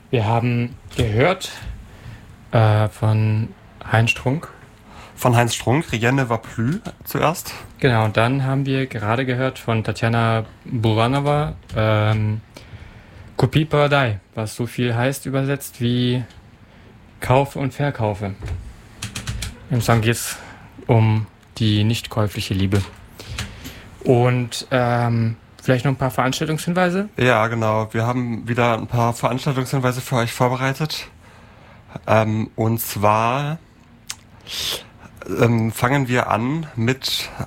Wir haben gehört von Heinz Strunk. Von Heinz Strunk, Rien ne va plus zuerst. Genau, und dann haben wir gerade gehört von Tatjana Buranova, Kupy Prodaj, was so viel heißt übersetzt wie Kaufe und Verkaufe. Im Song geht es um die nicht käufliche Liebe. Und vielleicht noch ein paar Veranstaltungshinweise? Ja, genau. Wir haben wieder ein paar Veranstaltungshinweise für euch vorbereitet. Und zwar fangen wir an mit